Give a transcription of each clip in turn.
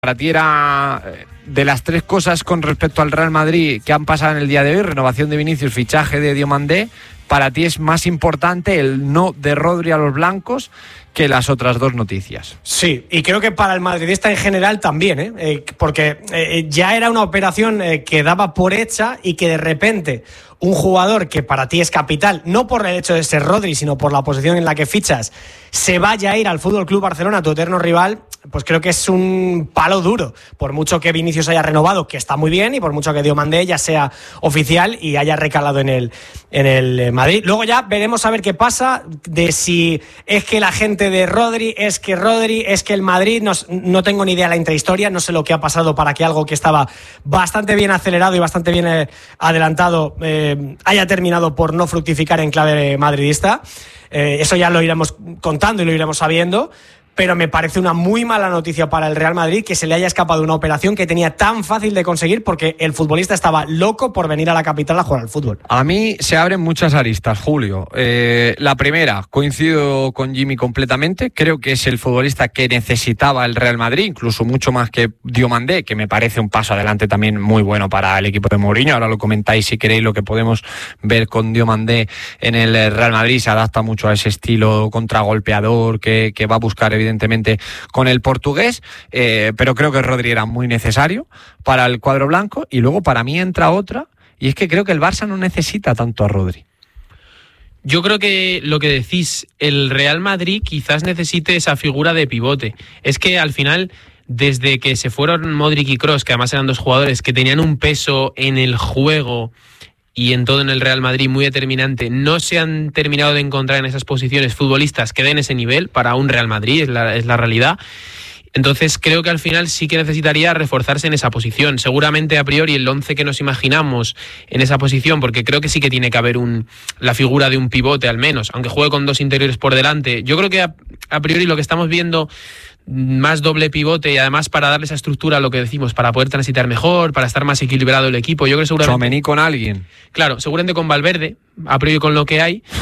Para ti era de las tres cosas con respecto al Real Madrid que han pasado en el día de hoy, renovación de Vinicius, fichaje de Diomandé, para ti es más importante el no de Rodri a los blancos que las otras dos noticias. Sí, y creo que para el madridista en general también, porque ya era una operación que daba por hecha y que de repente un jugador que para ti es capital, no por el hecho de ser Rodri, sino por la posición en la que fichas, se vaya a ir al FC Barcelona, tu eterno rival, pues creo que es un palo duro. Por mucho que Vinicius haya renovado, que está muy bien, y por mucho que Diomandé ya sea oficial y haya recalado en el Madrid. Luego ya veremos a ver qué pasa, de si es que la gente de Rodri, es que el Madrid, no tengo ni idea de la intrahistoria, no sé lo que ha pasado para que algo que estaba bastante bien acelerado y bastante bien adelantado haya terminado por no fructificar en clave madridista. Eso ya lo iremos contando y lo iremos sabiendo. Pero me parece una muy mala noticia para el Real Madrid que se le haya escapado una operación que tenía tan fácil de conseguir, porque el futbolista estaba loco por venir a la capital a jugar al fútbol. A mí se abren muchas aristas, Julio. La primera, coincido con Jimmy completamente. Creo que es el futbolista que necesitaba el Real Madrid, incluso mucho más que Diomandé, que me parece un paso adelante también muy bueno para el equipo de Mourinho. Ahora lo comentáis si queréis lo que podemos ver con Diomandé en el Real Madrid. Se adapta mucho a ese estilo contragolpeador que va a buscar evidentemente con el portugués, pero creo que Rodri era muy necesario para el cuadro blanco. Y luego para mí entra otra, y es que creo que el Barça no necesita tanto a Rodri. Yo creo que lo que decís, el Real Madrid quizás necesite esa figura de pivote. Es que al final, desde que se fueron Modric y Kroos, que además eran dos jugadores que tenían un peso en el juego y en todo en el Real Madrid muy determinante, no se han terminado de encontrar en esas posiciones futbolistas que den ese nivel para un Real Madrid, es la realidad. Entonces creo que al final sí que necesitaría reforzarse en esa posición. Seguramente a priori el 11 que nos imaginamos en esa posición, porque creo que sí que tiene que haber la figura de un pivote al menos, aunque juegue con dos interiores por delante. Yo creo que a priori lo que estamos viendo, más doble pivote, y además para darle esa estructura a lo que decimos, para poder transitar mejor, para estar más equilibrado el equipo. Yo creo que seguramente Tchouaméni con alguien. Claro, seguramente con Valverde, a priori con lo que hay.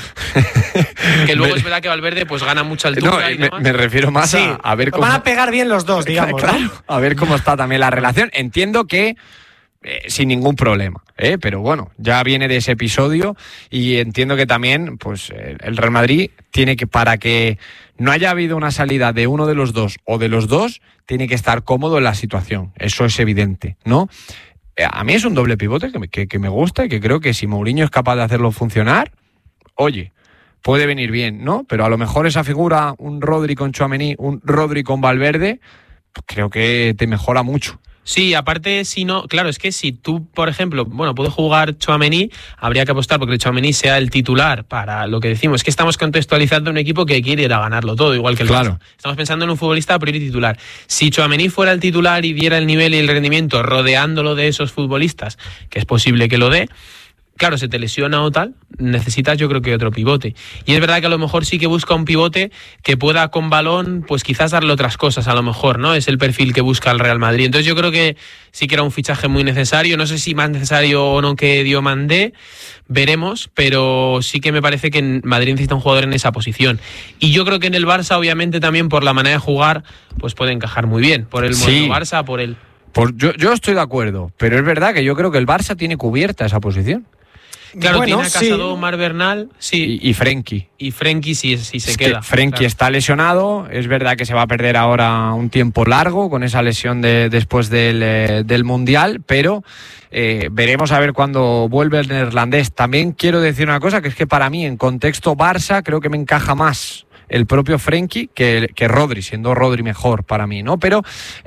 Que luego es verdad que Valverde pues gana mucha altura. No, me refiero más sí, a ver cómo van a pegar bien los dos, digamos. Claro, ¿no? A ver cómo está también la relación. Entiendo que sin ningún problema, pero bueno, ya viene de ese episodio, y entiendo que también pues el Real Madrid tiene que, para que no haya habido una salida de uno de los dos o de los dos, tiene que estar cómodo en la situación. Eso es evidente, ¿no? A mí es un doble pivote que me gusta, y que creo que si Mourinho es capaz de hacerlo funcionar, oye, puede venir bien, ¿no? Pero a lo mejor esa figura, un Rodri con Tchouaméni, un Rodri con Valverde, pues creo que te mejora mucho. Sí, aparte, si no, claro, es que si tú, por ejemplo, puede jugar Tchouaméni, habría que apostar porque Tchouaméni sea el titular para lo que decimos. Es que estamos contextualizando un equipo que quiere ir a ganarlo todo, igual que el Barça. Estamos pensando en un futbolista a priori titular. Si Tchouaméni fuera el titular y diera el nivel y el rendimiento rodeándolo de esos futbolistas, que es posible que lo dé, claro, se te lesiona o tal, necesitas yo creo que otro pivote. Y es verdad que a lo mejor sí que busca un pivote que pueda con balón, pues quizás darle otras cosas a lo mejor, ¿no? Es el perfil que busca el Real Madrid. Entonces yo creo que sí que era un fichaje muy necesario. No sé si más necesario o no que Diomandé, veremos, pero sí que me parece que en Madrid necesita un jugador en esa posición. Y yo creo que en el Barça, obviamente, también por la manera de jugar, pues puede encajar muy bien. Por el modelo Barça, por el... Yo estoy de acuerdo, pero es verdad que yo creo que el Barça tiene cubierta esa posición. Claro, bueno, tiene a Casado, Omar Bernal, sí. Y Frenkie. Y Frenkie sí se queda. Frenkie está lesionado, es verdad que se va a perder ahora un tiempo largo con esa lesión después del Mundial, pero veremos a ver cuándo vuelve el neerlandés. También quiero decir una cosa, que es que para mí, en contexto Barça, creo que me encaja más el propio Frenkie que Rodri, siendo Rodri mejor para mí, ¿no? Pero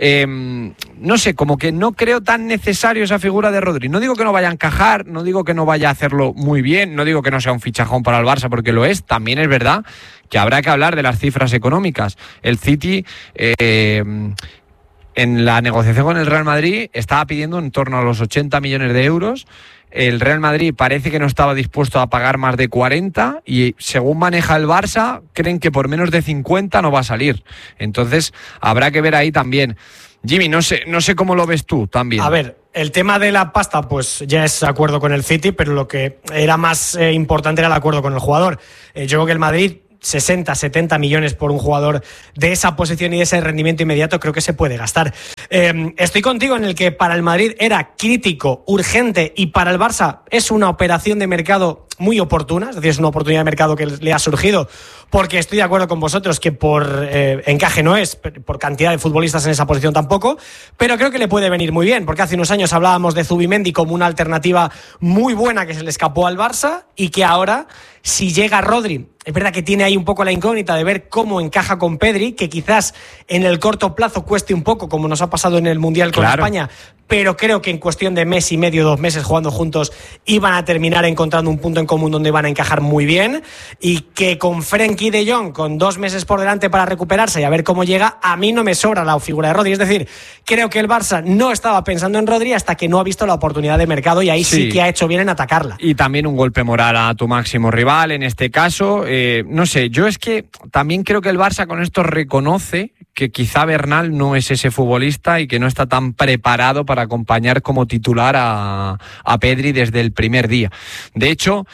no sé, como que no creo tan necesario esa figura de Rodri. No digo que no vaya a encajar, no digo que no vaya a hacerlo muy bien, no digo que no sea un fichajón para el Barça, porque lo es. También es verdad que habrá que hablar de las cifras económicas. El City en la negociación con el Real Madrid estaba pidiendo en torno a los 80 millones de euros. El Real Madrid parece que no estaba dispuesto a pagar más de 40, y según maneja el Barça, creen que por menos de 50 no va a salir. Entonces habrá que ver ahí también. Jimmy, no sé cómo lo ves tú también. A ver, el tema de la pasta, pues ya es acuerdo con el City, pero lo que era más importante era el acuerdo con el jugador. Yo creo que el Madrid 60, 70 millones por un jugador de esa posición y de ese rendimiento inmediato, creo que se puede gastar. Estoy contigo en el que para el Madrid era crítico, urgente, y para el Barça es una operación de mercado muy oportuna, es decir, es una oportunidad de mercado que le ha surgido, porque estoy de acuerdo con vosotros que por encaje no es, por cantidad de futbolistas en esa posición tampoco, pero creo que le puede venir muy bien, porque hace unos años hablábamos de Zubimendi como una alternativa muy buena que se le escapó al Barça y que ahora, si llega Rodri, es verdad que tiene ahí un poco la incógnita de ver cómo encaja con Pedri, que quizás en el corto plazo cueste un poco, como nos ha pasado en el Mundial con España, pero creo que en cuestión de mes y medio, 2 meses jugando juntos, iban a terminar encontrando un punto en común donde van a encajar muy bien, y que con Frenkie de Jong, con 2 meses por delante para recuperarse y a ver cómo llega, a mí no me sobra la figura de Rodri. Es decir, creo que el Barça no estaba pensando en Rodri hasta que no ha visto la oportunidad de mercado, y ahí sí que ha hecho bien en atacarla. Y también un golpe moral a tu máximo rival en este caso. No sé, yo es que también creo que el Barça con esto reconoce que quizá Bernal no es ese futbolista y que no está tan preparado para acompañar como titular a Pedri desde el primer día. De hecho,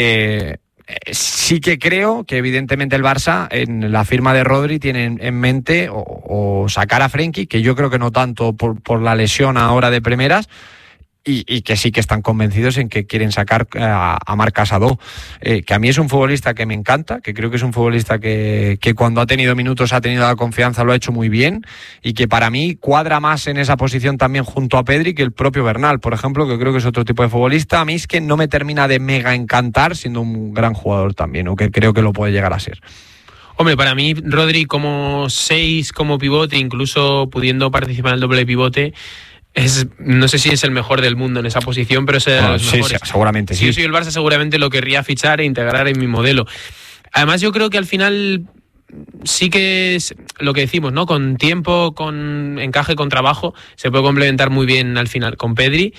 sí que creo que evidentemente el Barça en la firma de Rodri tiene en mente o sacar a Frenkie, que yo creo que no tanto por la lesión ahora de primeras, y que sí que están convencidos en que quieren sacar a Marc Casado, que a mí es un futbolista que me encanta, que creo que es un futbolista que cuando ha tenido minutos ha tenido la confianza, lo ha hecho muy bien, y que para mí cuadra más en esa posición también junto a Pedri que el propio Bernal, por ejemplo, que creo que es otro tipo de futbolista. A mí es que no me termina de mega encantar, siendo un gran jugador también, o que creo que lo puede llegar a ser. Hombre, para mí Rodri como 6, como pivote, incluso pudiendo participar en el doble pivote, no sé si es el mejor del mundo en esa posición, pero es de los mejores. Seguramente sí. Si yo soy el Barça, seguramente lo querría fichar e integrar en mi modelo. Además, yo creo que al final sí que es lo que decimos, ¿no? Con tiempo, con encaje, con trabajo, se puede complementar muy bien al final con Pedri.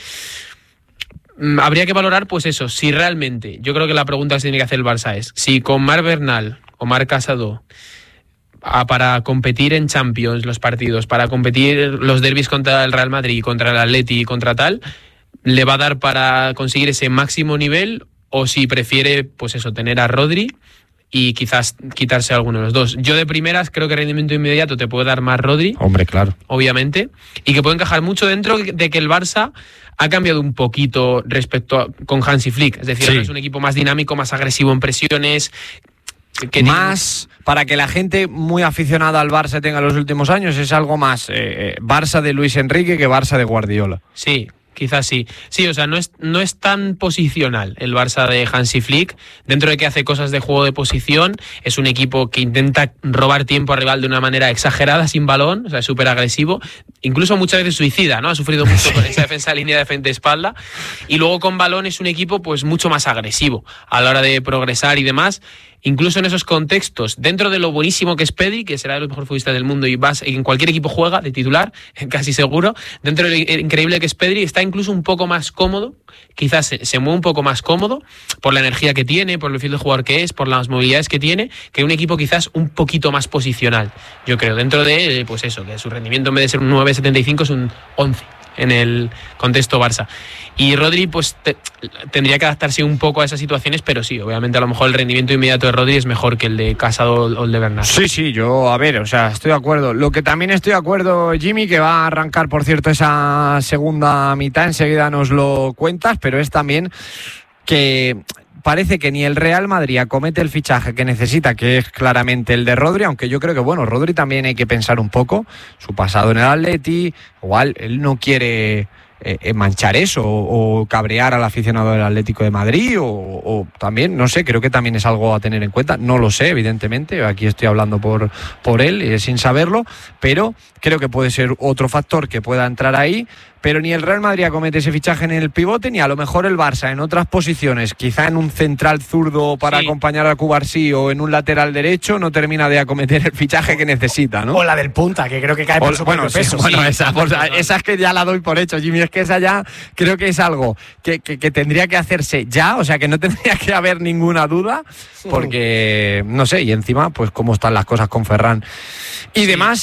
Habría que valorar, pues eso, si realmente, yo creo que la pregunta que se tiene que hacer el Barça es si con Marc Bernal o Marc Casado, para competir en Champions los partidos, para competir los derbis contra el Real Madrid, contra el Atleti y contra tal, le va a dar para conseguir ese máximo nivel, o si prefiere, pues eso, tener a Rodri y quizás quitarse a alguno de los dos. Yo de primeras creo que rendimiento inmediato te puede dar más Rodri. Hombre, claro. Obviamente. Y que puede encajar mucho dentro de que el Barça ha cambiado un poquito respecto con Hansi Flick. Es decir, ahora es un equipo más dinámico, más agresivo en presiones, que más para que la gente muy aficionada al Barça tenga los últimos años, es algo más Barça de Luis Enrique que Barça de Guardiola. Sí, quizás sí. Sí, o sea, no es tan posicional el Barça de Hansi Flick. Dentro de que hace cosas de juego de posición, es un equipo que intenta robar tiempo al rival de una manera exagerada, sin balón, o sea, es súper agresivo, incluso muchas veces suicida, ¿no? Ha sufrido mucho con esa defensa de línea de frente-espalda. Y luego con balón es un equipo pues mucho más agresivo a la hora de progresar y demás. Incluso en esos contextos, dentro de lo buenísimo que es Pedri, que será de los mejores futbolistas del mundo y en cualquier equipo juega de titular, casi seguro, dentro de lo increíble que es Pedri, está incluso un poco más cómodo, quizás se mueve un poco más cómodo por la energía que tiene, por el perfil de jugador que es, por las movilidades que tiene, que un equipo quizás un poquito más posicional, yo creo, dentro de, pues eso, que su rendimiento en vez de ser un 9,75 es un 11 en el contexto Barça. Y Rodri pues tendría que adaptarse un poco a esas situaciones, pero sí, obviamente a lo mejor el rendimiento inmediato de Rodri es mejor que el de Casado o el de Bernal. Sí, yo, a ver, o sea, estoy de acuerdo. Lo que también estoy de acuerdo, Jimmy, que va a arrancar, por cierto, esa segunda mitad, enseguida nos lo cuentas, pero es también que parece que ni el Real Madrid acomete el fichaje que necesita, que es claramente el de Rodri, aunque yo creo que, bueno, Rodri también hay que pensar un poco su pasado en el Atleti, igual él no quiere manchar eso o cabrear al aficionado del Atlético de Madrid o también, no sé, creo que también es algo a tener en cuenta, no lo sé, evidentemente, aquí estoy hablando por él sin saberlo, pero creo que puede ser otro factor que pueda entrar ahí. Pero ni el Real Madrid acomete ese fichaje en el pivote, ni a lo mejor el Barça en otras posiciones, quizá en un central zurdo para acompañar a Cubarsí o en un lateral derecho, no termina de acometer el fichaje que necesita, ¿no? O la del punta, que creo que cae por su propio peso. Bueno, esa es que ya la doy por hecho, Jimmy, es que esa ya creo que es algo que tendría que hacerse ya, o sea que no tendría que haber ninguna duda, porque, no sé, y encima, pues cómo están las cosas con Ferran y demás.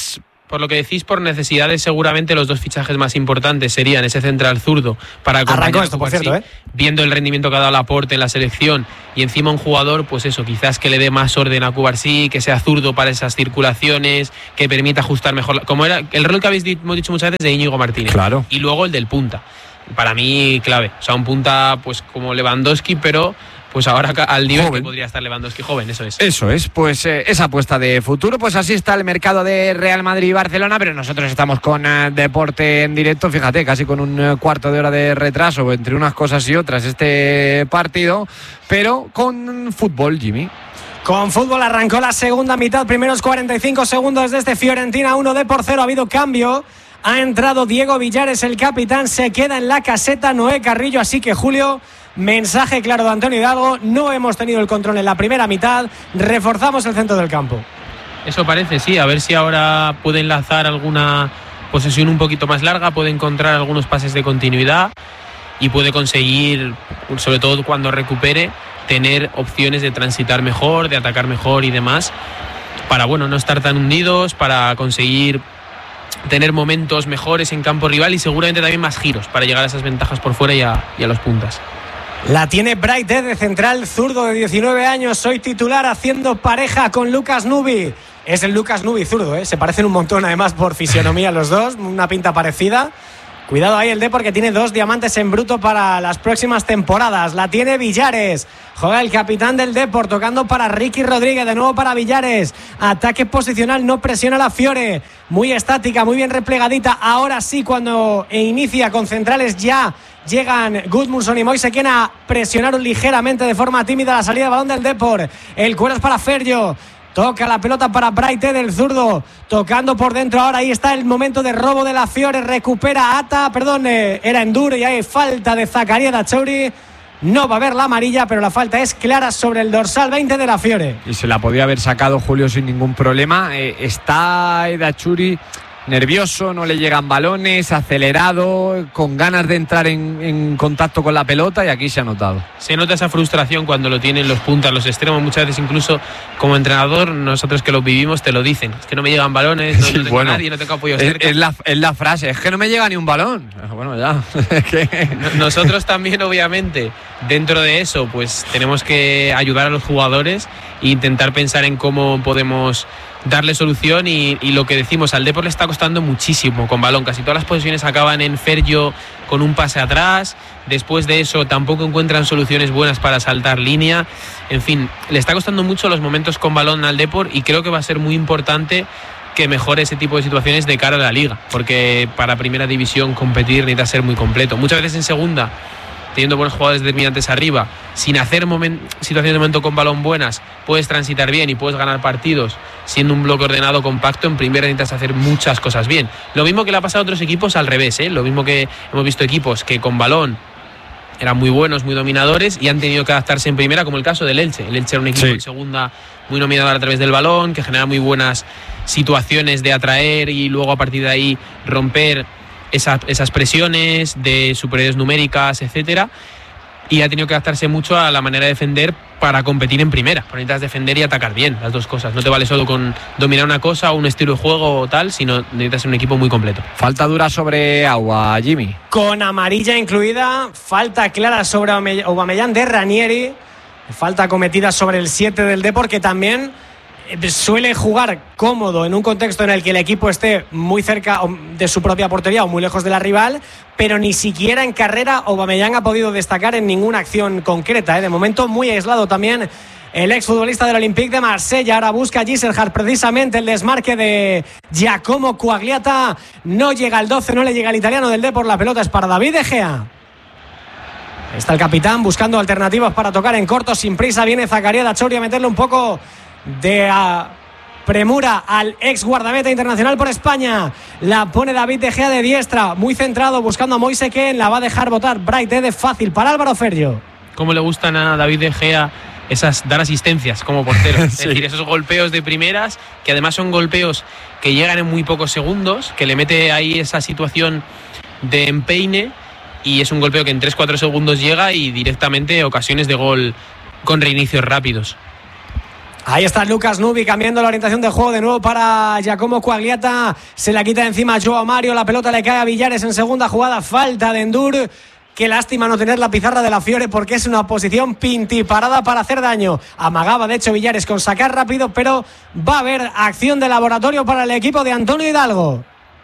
por lo que decís, por necesidades, seguramente los dos fichajes más importantes serían ese central zurdo para arrancó esto, por cierto, viendo el rendimiento que ha dado Laporte en la selección, y encima un jugador, pues eso, quizás que le dé más orden a Cubarsí, que sea zurdo para esas circulaciones, que permita ajustar mejor, como era el rol que hemos dicho muchas veces de Íñigo Martínez. Claro. Y luego el del punta. Para mí, clave. O sea, un punta pues como Lewandowski, pero pues ahora al nivel que podría estar Lewandowski joven, eso es. Eso es, pues esa apuesta de futuro, pues así está el mercado de Real Madrid y Barcelona, pero nosotros estamos con deporte en directo, fíjate, casi con un cuarto de hora de retraso entre unas cosas y otras este partido, pero con fútbol, Jimmy. Con fútbol arrancó la segunda mitad, primeros 45 segundos desde Fiorentina, 1-0, ha habido cambio. Ha entrado Diego Villares, el capitán, se queda en la caseta Noé Carrillo, así que Julio, mensaje claro de Antonio Hidalgo, no hemos tenido el control en la primera mitad, reforzamos el centro del campo. Eso parece, sí, a ver si ahora puede enlazar alguna posesión un poquito más larga, puede encontrar algunos pases de continuidad y puede conseguir, sobre todo cuando recupere, tener opciones de transitar mejor, de atacar mejor y demás, para no estar tan hundidos, para conseguir tener momentos mejores en campo rival y seguramente también más giros para llegar a esas ventajas por fuera y a los puntas. La tiene Bright de central zurdo de 19 años, hoy titular haciendo pareja con Lucas Nubi. Es el Lucas Nubi zurdo, se parecen un montón además por fisionomía los dos, una pinta parecida. Cuidado ahí el Depor, que tiene 2 diamantes en bruto para las próximas temporadas. La tiene Villares. Juega el capitán del Depor, tocando para Ricky Rodríguez. De nuevo para Villares. Ataque posicional, no presiona la Fiore. Muy estática, muy bien replegadita. Ahora sí, cuando inicia con centrales ya llegan Gudmundsson y Moise Kean a presionar ligeramente de forma tímida la salida de balón del Depor. El cuero es para Ferjo. Toca la pelota para Bright del zurdo, tocando por dentro ahora, ahí está el momento de robo de la Fiore, recupera era Endur y hay falta de Zakaria Dachouri. No va a haber la amarilla, pero la falta es clara sobre el dorsal 20 de la Fiore. Y se la podía haber sacado Julio sin ningún problema. Está Dachouri nervioso, no le llegan balones, acelerado, con ganas de entrar en contacto con la pelota, y aquí se ha notado. Se nota esa frustración cuando lo tienen los puntas, los extremos, muchas veces incluso como entrenador, nosotros que lo vivimos te lo dicen, es que no me llegan balones, no tengo nadie, no tengo apoyo cerca. Es la frase, es que no me llega ni un balón. Bueno, ya. Nosotros también, obviamente, dentro de eso, pues tenemos que ayudar a los jugadores e intentar pensar en cómo podemos darle solución, y lo que decimos, al Depor le está costando muchísimo con balón, casi todas las posiciones acaban en Ferjo con un pase atrás, después de eso tampoco encuentran soluciones buenas para saltar línea, en fin, le está costando mucho los momentos con balón al Depor, y creo que va a ser muy importante que mejore ese tipo de situaciones de cara a la Liga, porque para primera división competir necesita ser muy completo, muchas veces en segunda, teniendo buenos jugadores determinantes arriba, sin hacer situaciones de momento con balón buenas, puedes transitar bien y puedes ganar partidos siendo un bloque ordenado, compacto. En primera necesitas hacer muchas cosas bien. Lo mismo que le ha pasado a otros equipos al revés, lo mismo que hemos visto equipos que con balón eran muy buenos, muy dominadores y han tenido que adaptarse en primera, como el caso del Elche. El Elche era un equipo en segunda muy dominador a través del balón, que genera muy buenas situaciones de atraer y luego a partir de ahí romper esas presiones de superioridades numéricas, etcétera, y ha tenido que adaptarse mucho a la manera de defender para competir en primera. Pero necesitas defender y atacar bien, las dos cosas. No te vale solo con dominar una cosa o un estilo de juego o tal, sino necesitas ser un equipo muy completo. Falta dura sobre Agua, Jimmy. Con amarilla incluida, falta clara sobre Aubameyang de Ranieri, falta cometida sobre el 7 del Depor, que también suele jugar cómodo en un contexto en el que el equipo esté muy cerca de su propia portería o muy lejos de la rival, pero ni siquiera en carrera Aubameyang ha podido destacar en ninguna acción concreta. De momento muy aislado también el exfutbolista del Olympique de Marsella. Ahora busca Gisselhardt precisamente el desmarque de Giacomo Quagliata. No llega el 12, no le llega el italiano del Depor. La pelota es para David De Gea. Está el capitán buscando alternativas para tocar en corto, sin prisa. Viene Zakaria Dachouri a meterle un poco de premura al ex guardameta internacional por España. La pone David De Gea de diestra, muy centrado, buscando a Moise Kean. La va a dejar botar Bright de fácil para Álvaro Ferjo. ¿Cómo le gustan a David De Gea dar asistencias como portero? Es decir, esos golpeos de primeras, que además son golpeos que llegan en muy pocos segundos, que le mete ahí esa situación de empeine, y es un golpeo que en 3-4 segundos llega y directamente ocasiones de gol con reinicios rápidos. Ahí está Lucas Nubi cambiando la orientación de juego de nuevo para Giacomo Quagliata. Se la quita de encima Joao Mario. La pelota le cae a Villares en segunda jugada. Falta de Endur. Qué lástima no tener la pizarra de la Fiore porque es una posición pintiparada para hacer daño. Amagaba de hecho Villares con sacar rápido, pero va a haber acción de laboratorio para el equipo de Antonio Hidalgo.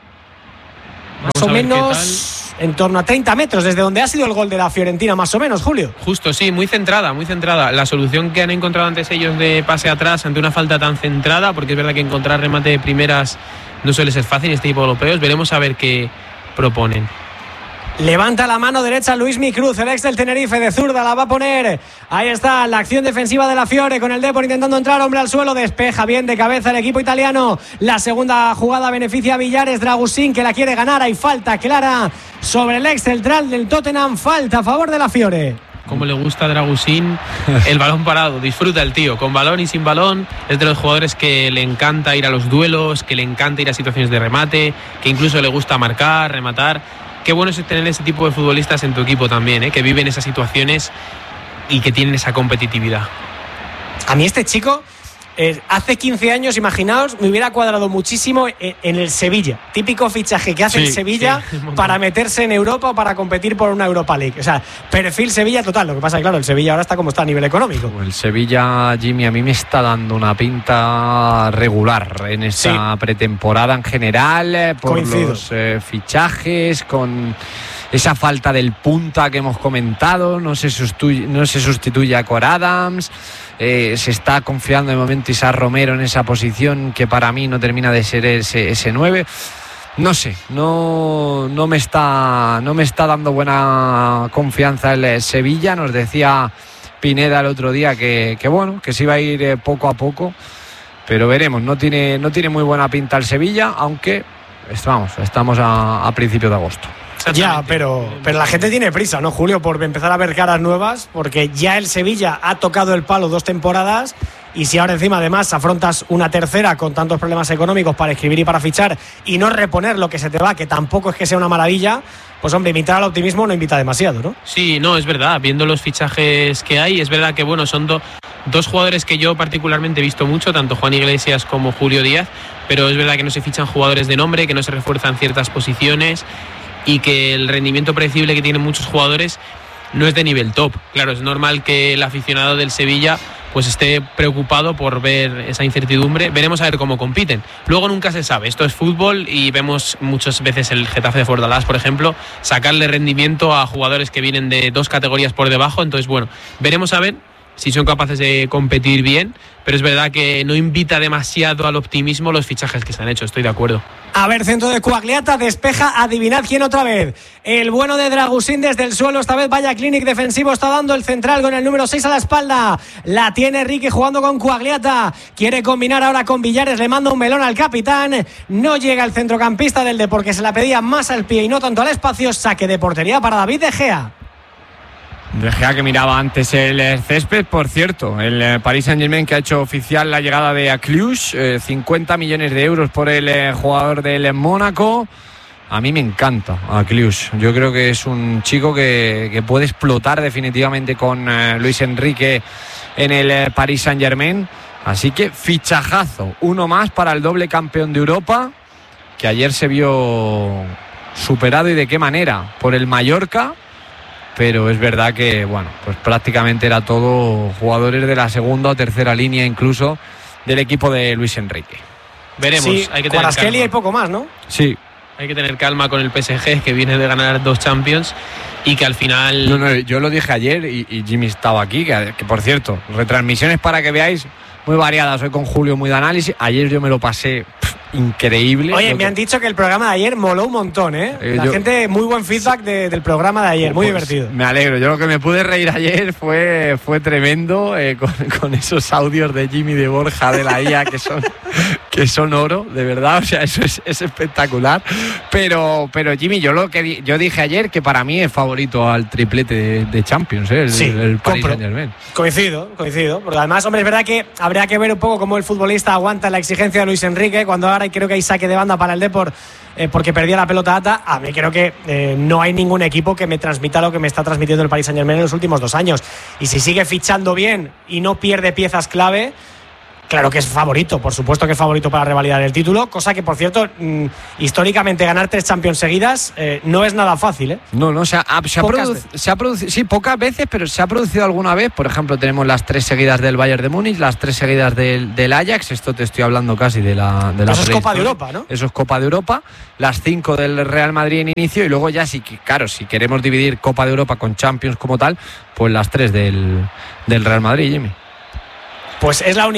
Más o menos en torno a 30 metros desde donde ha sido el gol de la Fiorentina, más o menos, Julio. Justo, sí, muy centrada, muy centrada. La solución que han encontrado antes ellos de pase atrás ante una falta tan centrada, porque es verdad que encontrar remate de primeras no suele ser fácil en este tipo de europeos. Veremos a ver qué proponen. Levanta la mano derecha Luismi Cruz, el ex del Tenerife, de zurda, la va a poner. Ahí está la acción defensiva de la Fiore con el Depor intentando entrar, hombre al suelo, despeja bien de cabeza el equipo italiano. La segunda jugada beneficia a Villares, Dragusin que la quiere ganar, hay falta clara sobre el ex central del Tottenham, falta a favor de la Fiore. Como le gusta a Dragusin el balón parado, disfruta el tío, con balón y sin balón. Es de los jugadores que le encanta ir a los duelos, que le encanta ir a situaciones de remate, que incluso le gusta marcar, rematar. Qué bueno es tener ese tipo de futbolistas en tu equipo también, que viven esas situaciones y que tienen esa competitividad. A mí este chico, hace 15 años, imaginaos, me hubiera cuadrado muchísimo en el Sevilla. Típico fichaje que hace el Sevilla para meterse en Europa o para competir por una Europa League. O sea, perfil Sevilla total. Lo que pasa es que, claro, el Sevilla ahora está como está a nivel económico. El Sevilla, Jimmy, a mí me está dando una pinta regular en esta pretemporada en general, por los fichajes, con esa falta del punta que hemos comentado. No se sustituye a Cor Adams. Se está confiando de momento Isaac Romero en esa posición que para mí no termina de ser ese 9. No sé, no me está dando buena confianza el Sevilla. Nos decía Pineda el otro día que bueno, que se iba a ir poco a poco, pero veremos. No tiene muy buena pinta el Sevilla, aunque estamos a principios de agosto. Ya, pero la gente tiene prisa, ¿no, Julio? Por empezar a ver caras nuevas, porque ya el Sevilla ha tocado el palo 2 temporadas y si ahora encima además afrontas una tercera con tantos problemas económicos para escribir y para fichar y no reponer lo que se te va, que tampoco es que sea una maravilla, pues hombre, invitar al optimismo no invita demasiado, ¿no? Sí, no, es verdad, viendo los fichajes que hay, es verdad que bueno, son dos jugadores que yo particularmente he visto mucho, tanto Juan Iglesias como Julio Díaz, pero es verdad que no se fichan jugadores de nombre, que no se refuerzan ciertas posiciones y que el rendimiento predecible que tienen muchos jugadores no es de nivel top. Claro, es normal que el aficionado del Sevilla pues esté preocupado por ver esa incertidumbre. Veremos a ver cómo compiten. Luego nunca se sabe, esto es fútbol y vemos muchas veces el Getafe de Bordalás, por ejemplo, sacarle rendimiento a jugadores que vienen de 2 categorías por debajo. Entonces, bueno, veremos a ver si son capaces de competir bien, pero es verdad que no invita demasiado al optimismo los fichajes que se han hecho, estoy de acuerdo. A ver, centro de Quagliata, despeja, adivinad quién otra vez. El bueno de Dragusin desde el suelo, esta vez vaya clinic defensivo, está dando el central con el número 6 a la espalda. La tiene Ricky jugando con Quagliata, quiere combinar ahora con Villares, le manda un melón al capitán. No llega el centrocampista del Depor, que se la pedía más al pie y no tanto al espacio. Saque de portería para David De Gea. De Gea que miraba antes el césped, por cierto, el Paris Saint-Germain que ha hecho oficial la llegada de Cluj, 50 millones de euros por el jugador del Mónaco. A mí me encanta Cluj, yo creo que es un chico que puede explotar definitivamente con Luis Enrique en el Paris Saint-Germain, así que fichajazo, uno más para el doble campeón de Europa, que ayer se vio superado y de qué manera, por el Mallorca. Pero es verdad que, bueno, pues prácticamente era todo jugadores de la segunda o tercera línea, incluso del equipo de Luis Enrique. Veremos, sí, hay que tener calma. y poco más, ¿no? Sí. Hay que tener calma con el PSG, que viene de ganar 2 Champions y que al final... No, yo lo dije ayer y Jimmy estaba aquí, que por cierto, retransmisiones para que veáis muy variadas. Hoy con Julio muy de análisis. Ayer yo me lo pasé increíble. Oye, me han dicho que el programa de ayer moló un montón, ¿eh? La gente, muy buen feedback del programa de ayer, muy divertido. Me alegro, yo lo que me pude reír ayer fue tremendo con esos audios de Jimmy, de Borja, de la IA que son oro, de verdad, o sea, eso es espectacular. Pero Jimmy, yo dije ayer que para mí es favorito al triplete de Champions, el Paris Saint-Germain. Coincido, porque además, hombre, es verdad que habría que ver un poco cómo el futbolista aguanta la exigencia de Luis Enrique cuando ahora creo que hay saque de banda para el Depor porque perdía la pelota Ata. A mí creo que no hay ningún equipo que me transmita lo que me está transmitiendo el Paris Saint-Germain en los últimos 2 años. Y si sigue fichando bien y no pierde piezas clave, claro que es favorito, por supuesto que es favorito para revalidar el título, cosa que, por cierto, históricamente ganar 3 Champions seguidas no es nada fácil, ¿eh? No, se ha producido, sí, pocas veces, pero se ha producido alguna vez. Por ejemplo, tenemos las 3 seguidas del Bayern de Múnich, las 3 seguidas del Ajax, esto te estoy hablando casi de la Eso es Copa de Europa, ¿no? Eso es Copa de Europa, las 5 del Real Madrid en inicio, y luego ya sí, claro, si queremos dividir Copa de Europa con Champions como tal, pues las 3 del Real Madrid, Jimmy. Pues es el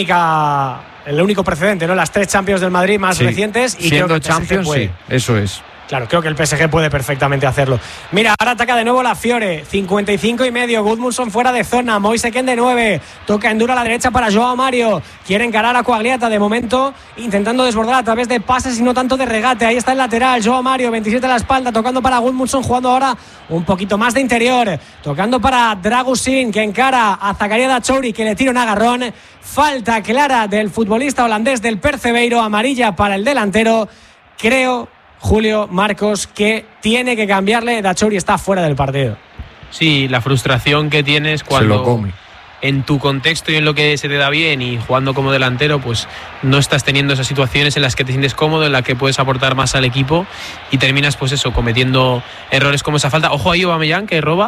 único precedente, ¿no? Las 3 Champions del Madrid más recientes, y siendo creo que Champions, sí, eso es. Claro, creo que el PSG puede perfectamente hacerlo. Mira, ahora ataca de nuevo la Fiore, 55,5, Gudmundsson fuera de zona, Moise Kean de 9, toca Endur a la derecha para Joao Mario, quiere encarar a Quagliata de momento, intentando desbordar a través de pases y no tanto de regate. Ahí está el lateral, Joao Mario, 27 a la espalda, tocando para Gudmundsson, jugando ahora un poquito más de interior, tocando para Dragusin, que encara a Zakaria Dachouri, que le tira un agarrón. Falta clara del futbolista holandés del Percebeiro, amarilla para el delantero. Creo, Julio, Marcos, que tiene que cambiarle. Dachouri está fuera del partido. Sí, la frustración que tienes cuando se lo come. En tu contexto y en lo que se te da bien y jugando como delantero, pues no estás teniendo esas situaciones en las que te sientes cómodo, en las que puedes aportar más al equipo y terminas, pues eso, cometiendo errores como esa falta. Ojo ahí, Aubameyang, que roba.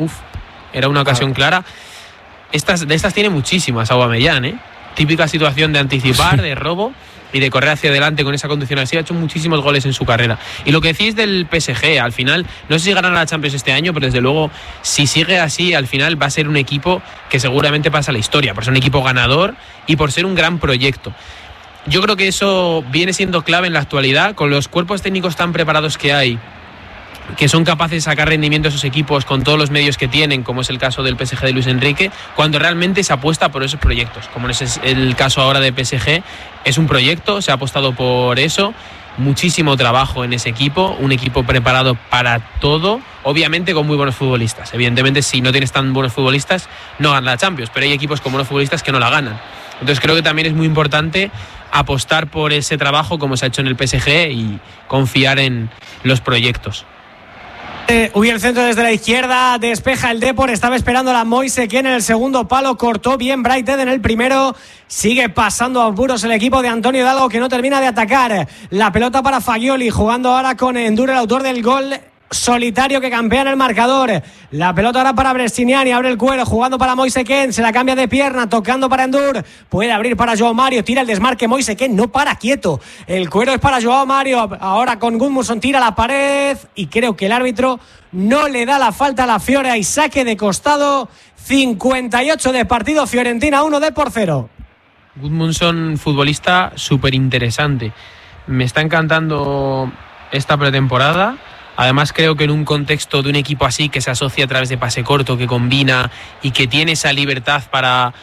Era una ocasión clara. De estas tiene muchísimas Aubameyang, ¿eh? Típica situación de anticipar, de robo y de correr hacia adelante con esa conducción así. Ha hecho muchísimos goles en su carrera. Y lo que decís del PSG, al final, no sé si ganará la Champions este año, pero desde luego, si sigue así, al final va a ser un equipo que seguramente pasa a la historia, por ser un equipo ganador y por ser un gran proyecto. Yo creo que eso viene siendo clave en la actualidad, con los cuerpos técnicos tan preparados que hay, que son capaces de sacar rendimiento a esos equipos con todos los medios que tienen, como es el caso del PSG de Luis Enrique, cuando realmente se apuesta por esos proyectos, como es el caso ahora de PSG. Es un proyecto, se ha apostado por eso, muchísimo trabajo en ese equipo, un equipo preparado para todo, obviamente con muy buenos futbolistas. Evidentemente, si no tienes tan buenos futbolistas, no ganas la Champions, pero hay equipos con buenos futbolistas que no la ganan. Entonces creo que también es muy importante apostar por ese trabajo como se ha hecho en el PSG y confiar en los proyectos. Huye el centro desde la izquierda, despeja el Depor, estaba esperando la Moise Kean en el segundo palo, cortó bien Brighton en el primero, sigue pasando a apuros el equipo de Antonio Hidalgo, que no termina de atacar. La pelota para Fagioli, jugando ahora con Endur, el autor del gol solitario que campea en el marcador. La pelota ahora para Brestiniani, abre el cuero, jugando para Moise Kean, se la cambia de pierna, tocando para Endur, puede abrir para Joao Mario, tira el desmarque Moise Kean, no para quieto, el cuero es para Joao Mario, ahora con Gudmundsson tira la pared y creo que el árbitro no le da la falta a la Fiore, y saque de costado. 58 de partido, Fiorentina 1, Depor 0. Gudmundsson, futbolista súper interesante, me está encantando esta pretemporada. Además, creo que en un contexto de un equipo así, que se asocia a través de pase corto, que combina y que tiene esa libertad para